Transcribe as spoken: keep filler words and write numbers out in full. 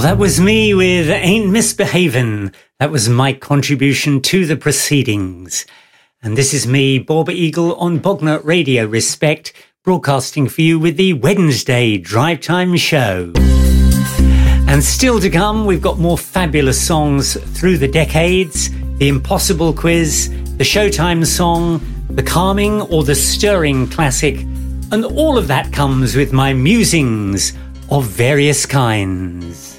That was me with Ain't Misbehavin'. That was my contribution to the proceedings. And this is me, Bob Eagle, on Bognor Radio Respect, broadcasting for you with the Wednesday Drive Time Show. And still to come, we've got more fabulous songs through the decades, the Impossible Quiz, the Showtime song, the calming or the stirring classic, and all of that comes with my musings of various kinds.